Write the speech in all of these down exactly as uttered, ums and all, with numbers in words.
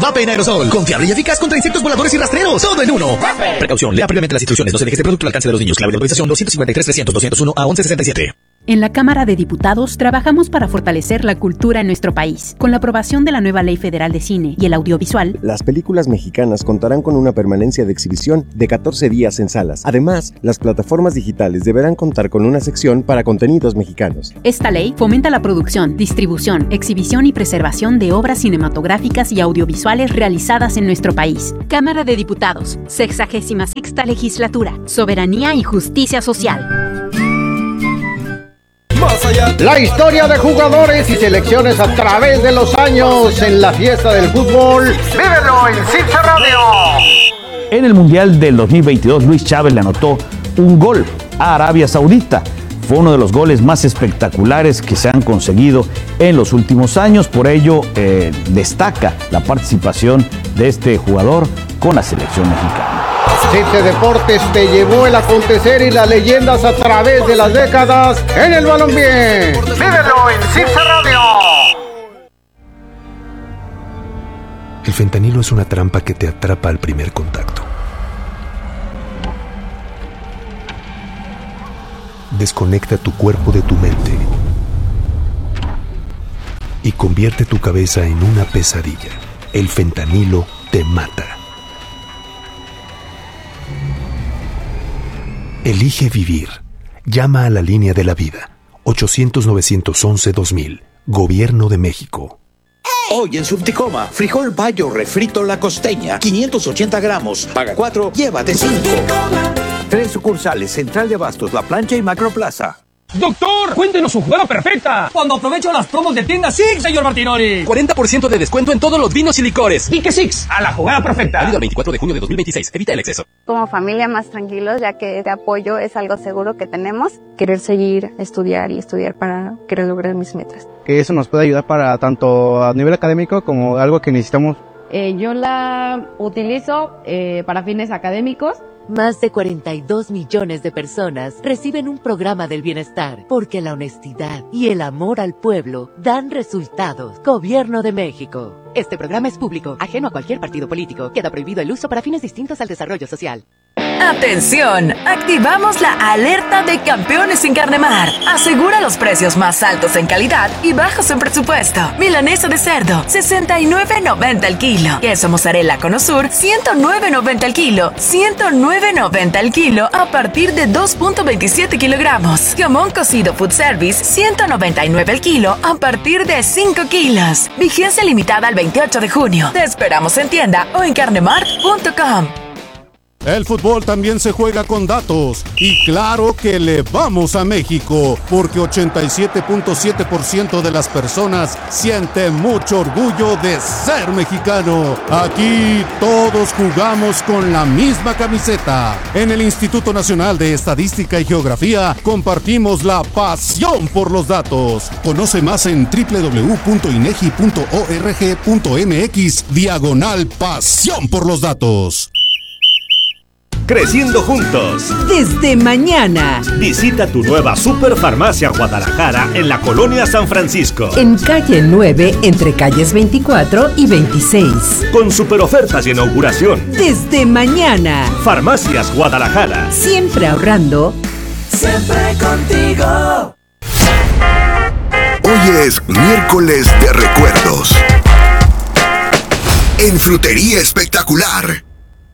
Vape en aerosol. Confiable y eficaz contra insectos voladores y rastreros. Todo en uno. Vape. Precaución. Lea previamente las instrucciones. No se deje este producto al alcance de los niños. Clave de autorización dos cinco tres, trescientos, doscientos uno a once sesenta y siete. En la Cámara de Diputados trabajamos para fortalecer la cultura en nuestro país. Con la aprobación de la nueva Ley Federal de Cine y el Audiovisual, las películas mexicanas contarán con una permanencia de exhibición de catorce días en salas. Además, las plataformas digitales deberán contar con una sección para contenidos mexicanos. Esta ley fomenta la producción, distribución, exhibición y preservación de obras cinematográficas y audiovisuales realizadas en nuestro país. Cámara de Diputados, sexagésima sexta legislatura, soberanía y justicia social. La historia de jugadores y selecciones a través de los años en la fiesta del fútbol. ¡Vívelo en Cince Radio! En el Mundial del dos mil veintidós, Luis Chávez le anotó un gol a Arabia Saudita. Fue uno de los goles más espectaculares que se han conseguido en los últimos años. Por ello, eh, destaca la participación de este jugador con la selección mexicana. Cince Deportes te llevó el acontecer y las leyendas a través de las décadas en el balompié. ¡Vívelo en Cince Radio! El fentanilo es una trampa que te atrapa al primer contacto. Desconecta tu cuerpo de tu mente y convierte tu cabeza en una pesadilla. El fentanilo te mata. Elige vivir. Llama a la línea de la vida. ochocientos, novecientos once, dos mil. Gobierno de México. Hoy en Subticoma, frijol bayo refrito La Costeña, quinientos ochenta gramos. Paga cuatro, llévate cinco. Tres sucursales, Central de Abastos, La Plancha y Macroplaza. ¡Doctor! ¡Cuéntenos su jugada perfecta! Cuando aprovecho las promos de tienda Six, señor Martinoli. cuarenta por ciento de descuento en todos los vinos y licores. ¿Y qué Six? A la jugada perfecta. Válido el veinticuatro de junio de dos mil veintiséis. Evita el exceso. Como familia más tranquilos, ya que este apoyo es algo seguro que tenemos. Querer seguir, estudiar y estudiar para querer lograr mis metas. Que eso nos puede ayudar para tanto a nivel académico como algo que necesitamos. Eh, yo la utilizo eh, para fines académicos. Más de cuarenta y dos millones de personas reciben un programa del bienestar porque la honestidad y el amor al pueblo dan resultados. Gobierno de México. Este programa es público, ajeno a cualquier partido político. Queda prohibido el uso para fines distintos al desarrollo social. ¡Atención! Activamos la alerta de Campeones sin Carne Mar. Asegura los precios más altos en calidad y bajos en presupuesto. Milanesa de cerdo, sesenta y nueve noventa el kilo. Queso mozzarella Cono Sur, ciento nueve noventa el kilo. ciento nueve noventa el kilo a partir de dos punto veintisiete kilogramos. Jamón cocido Food Service, ciento noventa y nueve el kilo a partir de cinco kilos. Vigencia limitada al veintiocho de junio. Te esperamos en tienda o en carnemart punto com. El fútbol también se juega con datos y claro que le vamos a México porque ochenta y siete punto siete por ciento de las personas sienten mucho orgullo de ser mexicano. Aquí todos jugamos con la misma camiseta. En el Instituto Nacional de Estadística y Geografía compartimos la pasión por los datos. Conoce más en doble u doble u doble u punto inegi punto org punto mx diagonal pasión por los datos. Creciendo juntos. Desde mañana. Visita tu nueva Superfarmacia Guadalajara en la Colonia San Francisco. En calle nueve, entre calles veinticuatro y veintiséis. Con superofertas de inauguración. Desde mañana. Farmacias Guadalajara. Siempre ahorrando. Siempre contigo. Hoy es miércoles de recuerdos. En Frutería Espectacular.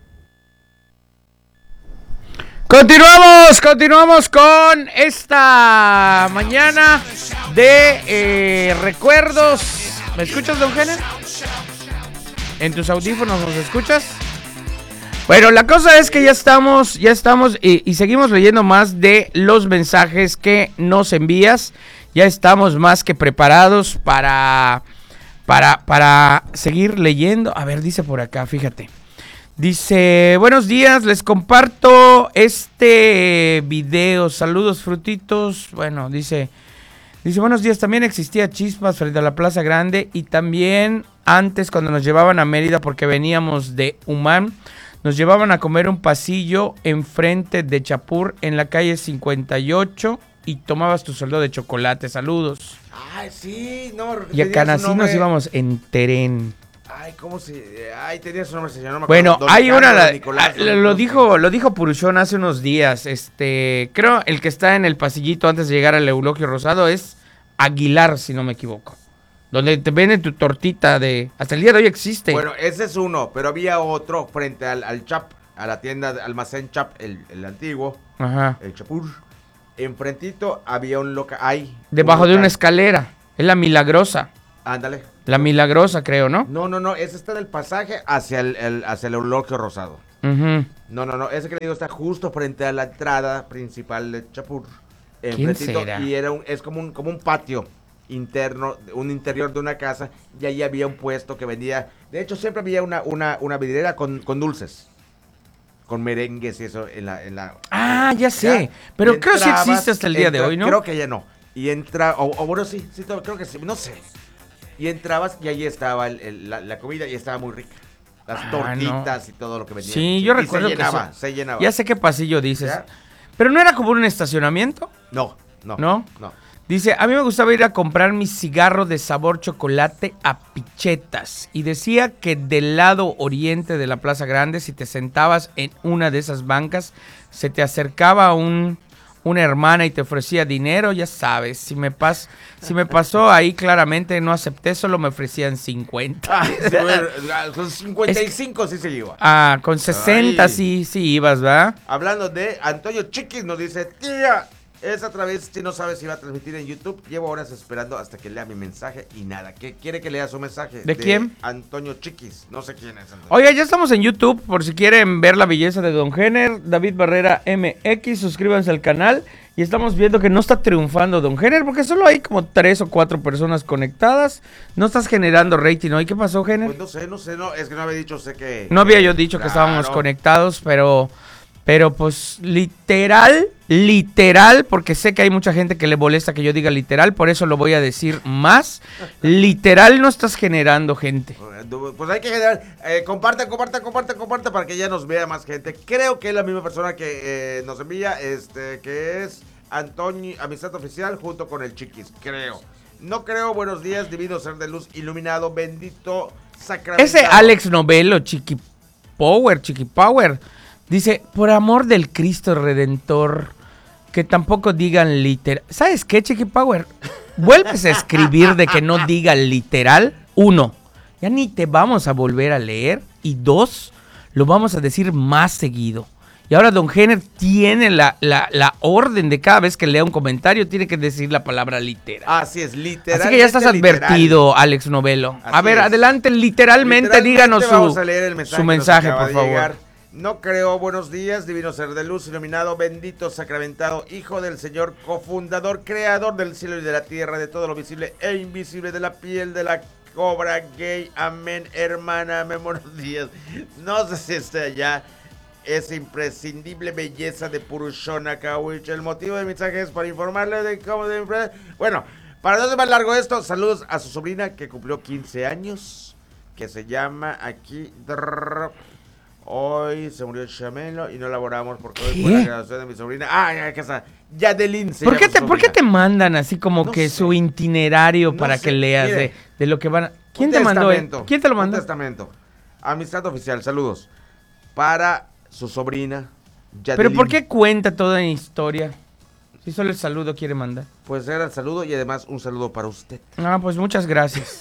Continuamos, continuamos con esta mañana de eh, recuerdos. ¿Me escuchas, don Gener? ¿En tus audífonos nos escuchas? Bueno, la cosa es que ya estamos, ya estamos y, y seguimos leyendo más de los mensajes que nos envías. Ya estamos más que preparados para, para, para seguir leyendo. A ver, dice por acá, fíjate. Dice, buenos días, les comparto este video, saludos frutitos. Bueno, dice, dice, buenos días, también existía Chispas frente a la Plaza Grande y también antes cuando nos llevaban a Mérida porque veníamos de Humán, nos llevaban a comer un pasillo enfrente de Chapur en la calle cincuenta y ocho y tomabas tu sueldo de chocolate, saludos. Ay, sí, no. Y a Canasí nos íbamos en Terén. Ay, ¿cómo se...? Ay, tenía su nombre, señor. No me bueno, acuerdo. hay Don una... La, Nicolás, a, lo, dijo, lo dijo Puruchón hace unos días. Este, creo el que está en el pasillito antes de llegar al Eulogio Rosado es Aguilar, si no me equivoco. Donde te venden tu tortita de... Hasta el día de hoy existe. Bueno, ese es uno, pero había otro frente al, al Chap, a la tienda de Almacén Chap, el, el antiguo. Ajá. El Chapur. Enfrentito había un local... Hay Debajo un de local. una escalera. Es la Milagrosa. Ándale. La Milagrosa, creo, ¿no? No, no, no, ese está en el pasaje hacia el, el, hacia el Eulogio Rosado. Uh-huh. No, no, no, ese que le digo está justo frente a la entrada principal de Chapur. ¿Quién será? Y era un, es como un, como un patio interno, un interior de una casa, y ahí había un puesto que vendía, de hecho siempre había una, una, una vidriera con, con dulces, con merengues y eso en la... En la ah, ya sé, ¿ya? Pero y creo que sí entrabas, existe hasta el día entra, de hoy, ¿no? Creo que ya no. Y entra, o, o bueno, sí, sí, creo que sí, no sé. Y entrabas y ahí estaba el, el, la, la comida y estaba muy rica. Las ah, tortitas no. y todo lo que vendía. Sí, yo y recuerdo se llenaba, que se, se llenaba. Ya sé qué pasillo dices. ¿Ya? Pero no era como un estacionamiento. No, no. ¿No? No. Dice, a mí me gustaba ir a comprar mi cigarro de sabor chocolate a Pichetas. Y decía que del lado oriente de la Plaza Grande, si te sentabas en una de esas bancas, se te acercaba un, una hermana y te ofrecía dinero, ya sabes. Si me, pas, si me pasó ahí, claramente no acepté, solo me ofrecían cincuenta. Ah, sí, bueno, con cincuenta y cinco es, sí se iba. Ah, con sesenta Ay. sí, sí ibas, ¿verdad? Hablando de Antonio Chiquis, nos dice, tía, es otra vez, si no sabes si va a transmitir en YouTube, llevo horas esperando hasta que lea mi mensaje y nada. ¿Qué quiere que lea su mensaje? ¿De quién? Antonio Chiquis, no sé quién es. Antonio. Oiga, ya estamos en YouTube, por si quieren ver la belleza de Don Jenner, David Barrera M X, suscríbanse al canal. Y estamos viendo que no está triunfando Don Jenner, porque solo hay como tres o cuatro personas conectadas. No estás generando rating hoy. ¿Qué pasó, Jenner? Pues no sé, no sé, no, es que no había dicho, sé que... No había yo dicho que claro. estábamos conectados, pero... Pero pues literal, literal, porque sé que hay mucha gente que le molesta que yo diga literal, por eso lo voy a decir más. Literal no estás generando gente. Pues hay que generar, eh, comparte, comparte, comparte, comparte para que ya nos vea más gente. Creo que es la misma persona que eh, nos envía, este, que es Antonio, Amistad Oficial, junto con el Chiquis, creo. No creo, buenos días, divino ser de luz iluminado, bendito, sacramentado. Ese Alex Novelo, Chiqui Power, Chiqui Power. Dice, por amor del Cristo Redentor, que tampoco digan literal. ¿Sabes qué, Chiqui Power? Vuelves a escribir de que no digan literal. Uno, ya ni te vamos a volver a leer. Y dos, lo vamos a decir más seguido. Y ahora Don Jenner tiene la, la, la orden de cada vez que lea un comentario, tiene que decir la palabra literal. Así es, literal. Así que ya estás advertido, Alex Novelo. Así a ver, es. adelante, literalmente, literalmente díganos su, vamos a leer el mensaje su mensaje, por favor. Llegar. No creo, buenos días, divino ser de luz, iluminado, bendito, sacramentado, hijo del Señor, cofundador, creador del cielo y de la tierra, de todo lo visible e invisible, de la piel de la cobra gay, amén, hermana, amén, buenos días. No sé si está allá, esa imprescindible belleza de Purushona Kawich. El motivo del mensaje es para informarle de cómo debe... Bueno, para no ser más largo esto, saludos a su sobrina que cumplió quince años, que se llama aquí... Hoy se murió Chamelo y no elaboramos porque hoy fue la graduación de mi sobrina. Ah, ya que está. Yadelín se ¿Por qué, llama te, ¿Por qué te mandan así como no que sé. su itinerario no para sé. que leas Mire, de, de lo que van a... ¿Quién te testamento, mandó? ¿Quién te lo mandó? Un testamento. Amistad Oficial, saludos. Para su sobrina Yadelín. ¿Pero por qué cuenta toda la historia? Si solo el saludo quiere mandar. Pues era el saludo y además un saludo para usted. Ah, pues muchas gracias.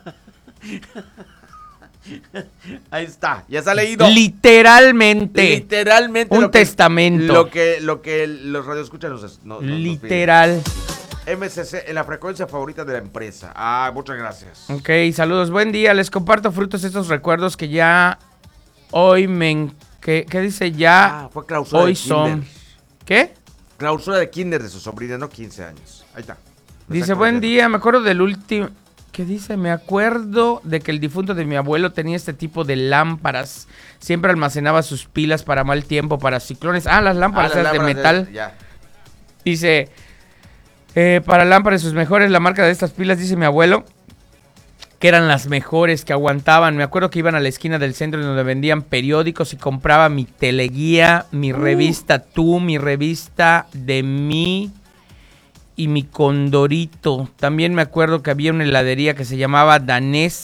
Ahí está, ya se ha leído. Literalmente. Literalmente. Un lo que, testamento. Lo que, lo que los radioescuchas nos, nos, Literal. Nos M C C en la frecuencia favorita de la empresa. Ah, muchas gracias. Ok, saludos, buen día. Les comparto frutos estos recuerdos que ya hoy me... ¿Qué, qué dice? Ya ah, fue clausura hoy de kinder. son... ¿Qué? Clausura de kinder de su sobrina, no quince años. Ahí está. Me dice, está buen día, me acuerdo del último... ¿Qué dice? Me acuerdo de que el difunto de mi abuelo tenía este tipo de lámparas. Siempre almacenaba sus pilas para mal tiempo, para ciclones. Ah, las lámparas, ah, las lámparas de metal. De, ya. Dice, eh, para lámparas sus mejores, la marca de estas pilas, dice mi abuelo, que eran las mejores, que aguantaban. Me acuerdo que iban a la esquina del centro donde vendían periódicos y compraba mi teleguía, mi uh. revista Tú, mi revista de mí... y mi Condorito. También me acuerdo que había una heladería que se llamaba Danesa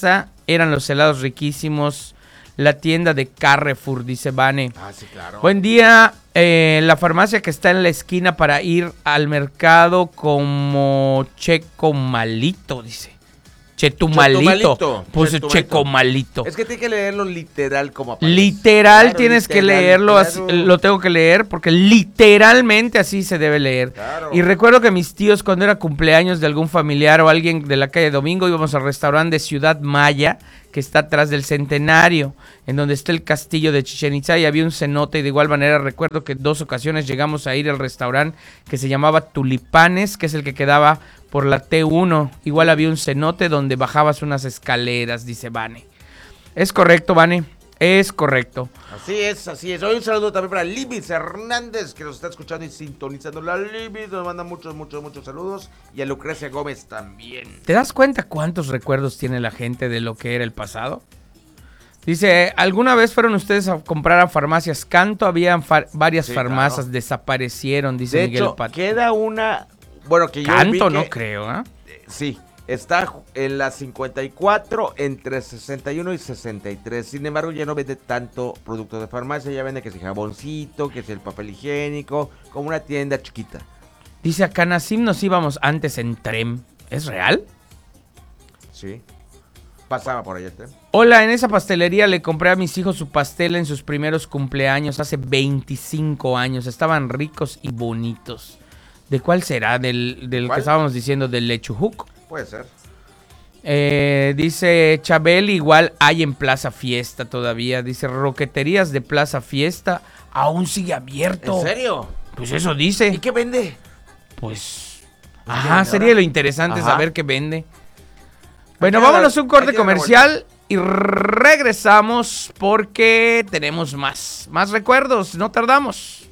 eran los helados riquísimos. La tienda de Carrefour, dice Vane. Ah, sí, claro. Buen día. Eh, la farmacia que está en la esquina para ir al mercado como Checomalito, dice. Chetumalito. Chetumalito. Pues Chetumalito. Checomalito. Es que tiene que leerlo literal como aparece. Literal Claro, tienes literal, que leerlo, claro. así, lo tengo que leer porque literalmente así se debe leer. Claro. Y recuerdo que mis tíos cuando era cumpleaños de algún familiar o alguien de la calle Domingo íbamos al restaurante de Ciudad Maya, que está atrás del Centenario, en donde está el castillo de Chichén Itzá, y había un cenote. Y de igual manera recuerdo que dos ocasiones llegamos a ir al restaurante que se llamaba Tulipanes, que es el que quedaba por la T uno. Igual había un cenote donde bajabas unas escaleras, dice Vane. Es correcto, Vane, es correcto. Así es, así es. Hoy un saludo también para Libis Hernández, que nos está escuchando y sintonizando. La Libis nos manda muchos, muchos, muchos saludos. Y a Lucrecia Gómez también. ¿Te das cuenta cuántos recuerdos tiene la gente de lo que era el pasado? Dice, ¿alguna vez fueron ustedes a comprar a farmacias Canto? Habían far- varias Sí, farmacias, claro. desaparecieron, dice De Miguel hecho, Pat. queda una... Bueno, que yo Canto vi no que- creo, ¿eh? Sí, está en la cincuenta y cuatro, entre sesenta y uno y sesenta y tres. Sin embargo, ya no vende tanto producto de farmacia. Ya vende que si jaboncito, que si el papel higiénico, como una tienda chiquita. Dice, acá Nasim nos íbamos antes en tren. ¿Es real? Sí. Pasaba por allá. ¿eh? Hola, en esa pastelería le compré a mis hijos su pastel en sus primeros cumpleaños hace veinticinco años. Estaban ricos y bonitos. ¿De cuál será? ¿Del, del ¿Cuál? que estábamos diciendo, del Lechujuc? Puede ser. Eh, dice Chabel, igual hay en Plaza Fiesta todavía. Dice, Roqueterías de Plaza Fiesta aún sigue abierto. ¿En serio? Pues eso dice. ¿Y qué vende? Pues... Pues Ajá, ya, sería ahora. lo interesante Ajá. saber qué vende. Bueno, Hay que vámonos dar- a un corte hay que dar la comercial y regresamos porque tenemos más. Más recuerdos, no tardamos.